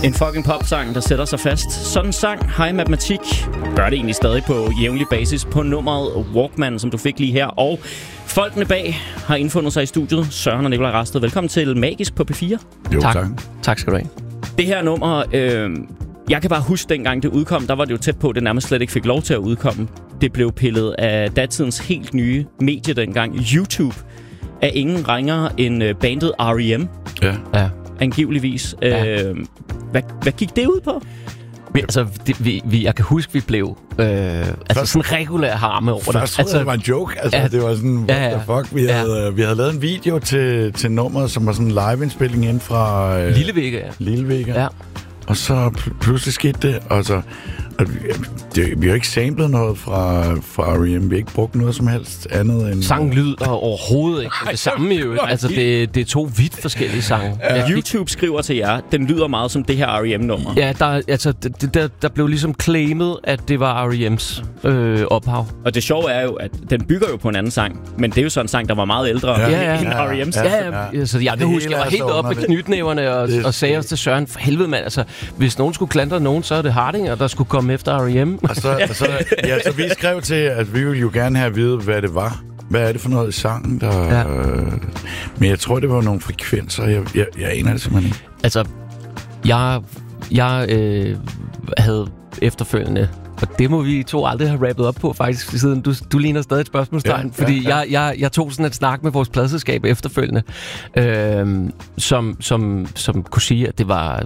En fucking popsang, der sætter sig fast. Sådan en sang, High Matematik, gør det egentlig stadig på jævnlig basis på nummeret Walkman, som du fik lige her. Og folkene bag har indfundet sig i studiet. Søren og Nikolaj Rasted, velkommen til Magisk på P4. Jo, tak. Tak skal du have. Det her nummer, jeg kan bare huske, dengang det udkom, der var det jo tæt på, at det nærmest slet ikke fik lov til at udkomme. Det blev pillet af datidens helt nye medie dengang, YouTube, af ingen ringere end bandet R.E.M. Ja. Angiveligvis. Hvad gik det ud på? Jeg kan huske, vi blev sådan regulær harme over det. Først troede det var en joke. Det var sådan, what the fuck? Vi havde lavet en video til nummeret, som var sådan en live-indspilling inden fra... Lille Vega. Ja. Og så pludselig skete det, og så... Vi har ikke samlet noget fra R.E.M. Vi har ikke brugt noget som helst andet end... Sangen lyder overhovedet ikke det samme jo. Altså, det er to vidt forskellige sange. Ja. YouTube skriver til jer, den lyder meget som det her R.E.M.-nummer. Ja, der blev ligesom claimet, at det var R.E.M.'s ophav. Og det sjove er jo, at den bygger jo på en anden sang, men det er jo sådan en sang, der var meget ældre end R.E.M.'s. Ja. Så jeg kan huske, jeg var helt oppe med knytnæverne og sagde også til Søren, for helvede mand, altså, hvis nogen skulle klandre nogen, så er det Hardinger, der skulle komme efter R.E.M. Så vi skrev til, at vi ville jo gerne have at vide, hvad det var. Hvad er det for noget i sangen, der... Ja. Men jeg tror, det var nogle frekvenser. Jeg aner det simpelthen ikke. Altså, jeg havde efterfølgende... Og det må vi to aldrig have rappet op på, faktisk, siden du ligner stadig et spørgsmålstegn. Fordi jeg tog sådan et snak med vores pladeselskab efterfølgende, som kunne sige, at det var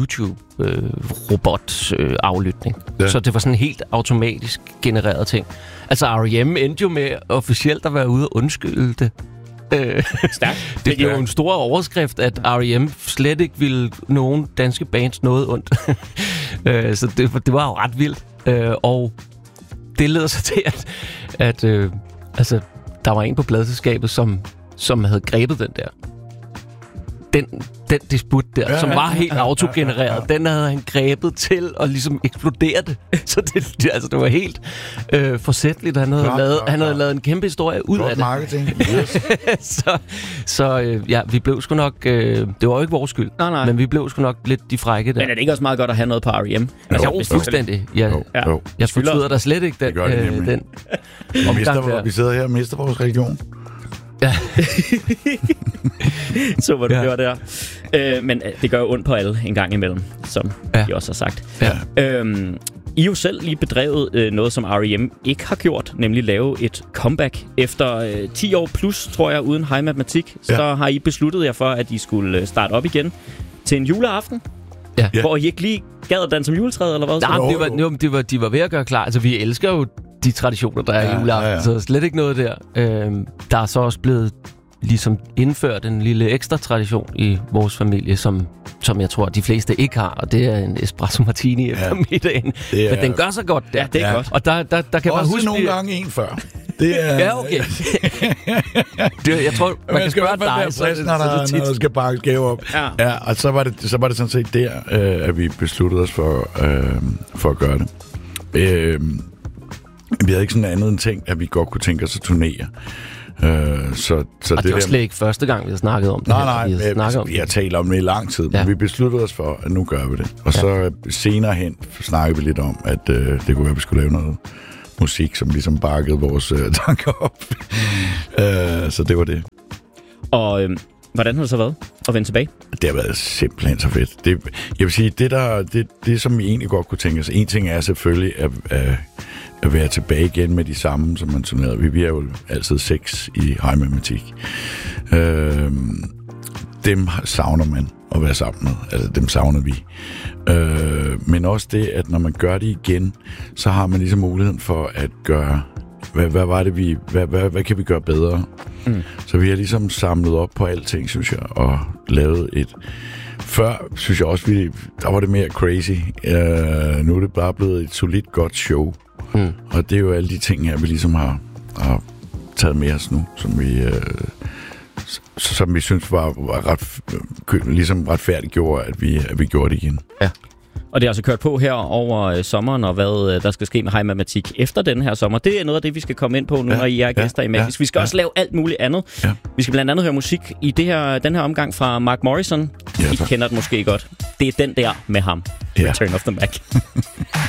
YouTube-robot-aflytning. Så det var sådan en helt automatisk genereret ting. Altså, R.E.M. endte jo med officielt at være ude og undskylde det. Det er jo en stor overskrift, at R.E.M. slet ikke ville nogen danske bands noget ondt. Så det var jo ret vildt. Og det leder sig til, at der var en på pladeselskabet, som havde grebet den der. Den disput der, som var helt autogenereret, den havde han grebet til at ligesom eksplodere det. Så det var helt forsætligt. Han havde lavet en kæmpe historie ud af det. Marketing. Yes. Vi blev sgu nok... det var jo ikke vores skyld, nej. Men vi blev sgu nok lidt de frække der. Men er det ikke også meget godt at have noget på R.E.M.? Jo, fuldstændig. Jeg fortryder der slet ikke den. Og vi sidder her og mister vores religion. Ja. Så hvad du gjorde der. Men det gør jo ondt på alle en gang imellem, som de også har sagt. Ja. I jo selv lige bedrevet noget, som R.E.M. ikke har gjort, nemlig lave et comeback. Efter 10 år plus, tror jeg, uden High Matematik, så har I besluttet jer for, at I skulle starte op igen til en juleaften. Ja. Hvor I ikke lige gad at danse som juletræet, eller hvad? De var ved at gøre klar. Altså, vi elsker jo de traditioner, der er i juleaften, så slet ikke noget der. Der er så også blevet ligesom indført en lille ekstra tradition i vores familie, som jeg tror, de fleste ikke har, og det er en espresso martini efter middagen. Men den gør så godt. Ja, det er godt. Og der kan man huske... nogle gange en før. Det er... Ja, okay. Jeg tror, man kan spørge dig, når der skal bakkes gave op. Ja, og så var det sådan set der, at vi besluttede os for at gøre det. Vi havde ikke sådan andet end tænkt, at vi godt kunne tænke os at turnere. Så det var slet ikke første gang, vi har snakket om det. Nej, vi har talt om det i lang tid, men vi besluttede os for, at nu gør vi det. Og så senere hen snakkede vi lidt om, at det kunne være, at vi skulle lave noget musik, som ligesom bakkede vores tanker op. Så det var det. Og hvordan har det så været at vende tilbage? Det har været simpelthen så fedt. Jeg vil sige, det som vi egentlig godt kunne tænke os, en ting er selvfølgelig at være tilbage igen med de samme, som man turnerede. Vi er jo altid 6 i High Matematik. Dem savner man at være sammen med. Altså, dem savner vi. Men også det, at når man gør det igen, så har man ligesom muligheden for at gøre... Hvad var det, hvad kan vi gøre bedre? Så vi har ligesom samlet op på alting, synes jeg, og lavet et... Før, synes jeg også, der var det mere crazy. Nu er det bare blevet et solidt godt show. Og det er jo alle de ting her, vi ligesom har taget med os nu, som vi synes var ret, ligesom retfærdigt gjorde, at vi gjorde det igen. Ja. Og det er altså kørt på her over sommeren, og hvad der skal ske med Hej Matematik efter den her sommer. Det er noget af det, vi skal komme ind på nu, når I er gæster i Magisk. Vi skal også lave alt muligt andet. Ja. Vi skal blandt andet høre musik i den her omgang fra Mark Morrison. I kender den måske godt. Det er den der med ham. Return of the Mac.